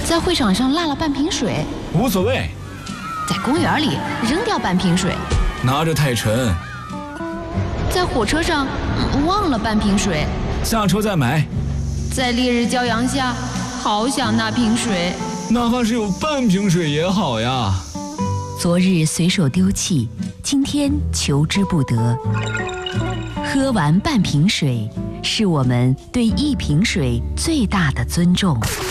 在会场上落了半瓶水， 无所谓。 在公园里扔掉半瓶水， 拿着太沉。 在火车上忘了半瓶水， 下车再买。 在烈日骄阳下，好想那瓶水， 哪怕是有半瓶水也好呀。 昨日随手丢弃，今天求之不得。喝完半瓶水，是我们对一瓶水最大的尊重。